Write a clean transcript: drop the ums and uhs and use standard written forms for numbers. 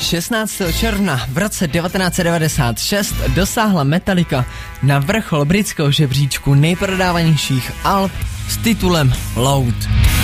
16. června v roce 1996 dosáhla Metallica na vrchol britského žebříčku nejprodávanějších alb s titulem Load.